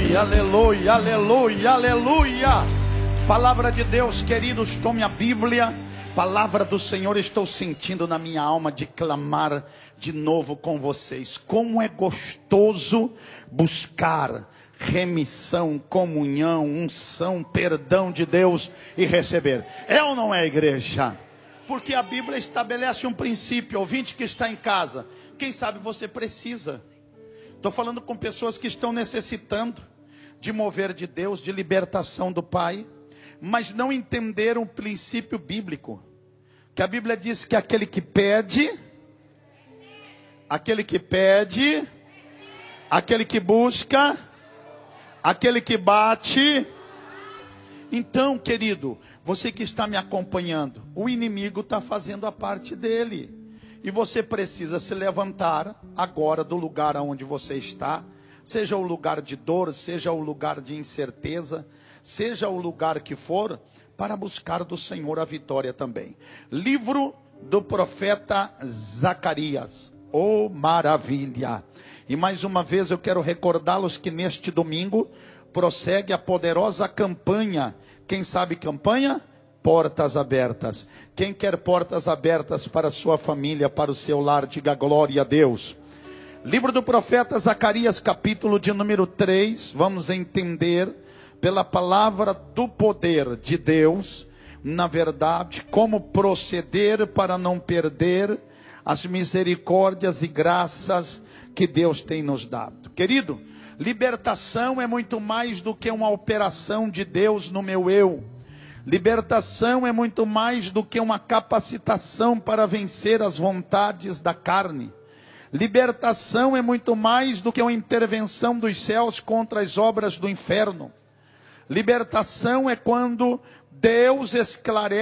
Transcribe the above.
Aleluia, aleluia, aleluia, aleluia. Palavra de Deus, queridos, tome a Bíblia. Palavra do Senhor, estou sentindo na minha alma de clamar de novo com vocês. Como é gostoso buscar remissão, comunhão, unção, perdão de Deus e receber. É ou não é, igreja? Porque a Bíblia estabelece um princípio. Ouvinte que está em casa, quem sabe você precisa. Estou falando com pessoas que estão necessitando de mover de Deus, de libertação do Pai, mas não entenderam o princípio bíblico. Que a Bíblia diz que aquele que pede, aquele que busca, aquele que bate. Então, querido, você que está me acompanhando, o inimigo está fazendo a parte dele. E você precisa se levantar agora do lugar onde você está, seja o lugar de dor, seja o lugar de incerteza, seja o lugar que for, para buscar do Senhor a vitória também. Livro do profeta Zacarias. Oh, maravilha! E mais uma vez eu quero recordá-los que neste domingo prossegue a poderosa campanha. Quem sabe campanha? Portas abertas. Quem quer portas abertas para a sua família, para o seu lar, diga glória a Deus. Livro do profeta Zacarias, capítulo de número 3, vamos entender pela palavra do poder de Deus, na verdade, como proceder para não perder as misericórdias e graças que Deus tem nos dado. Querido, libertação é muito mais do que uma operação de Deus no meu eu. Libertação é muito mais do que uma capacitação para vencer as vontades da carne. Libertação é muito mais do que uma intervenção dos céus contra as obras do inferno. Libertação é quando Deus esclarece